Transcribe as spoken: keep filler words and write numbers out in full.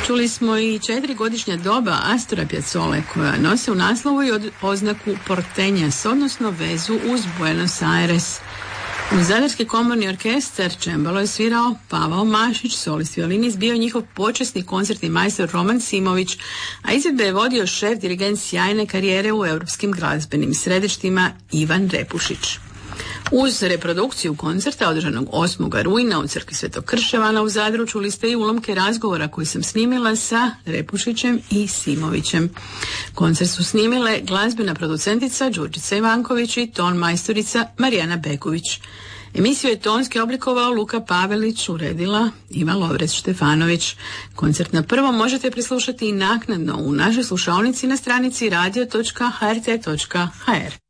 Čuli smo i četirigodišnja doba Astora Piazzole koja nose u naslovu i od oznaku Porteñas, odnosno vezu uz Buenos Aires. U Zadarski komorni orkestar čembalo je svirao Pavao Mašić, solist violini, bio njihov počasni koncertni majstor Roman Simović, a izvedbe je vodio šef dirigent sjajne karijere u europskim glazbenim središtima Ivan Repušić. Uz reprodukciju koncerta održanog osmog rujna u crkvi Svetog Krševana u Zadru čuli ste i ulomke razgovora koji sam snimila sa Repušićem i Simovićem. Koncert su snimile glazbena producentica Đurđica Ivanković i ton majstorica Marijana Beković. Emisiju je tonski oblikovao Luka Pavelić, uredila Ivan Lovrec Štefanović. Koncert na prvom možete prislušati i naknadno u našoj slušaonici na stranici radio točka h r t točka h r.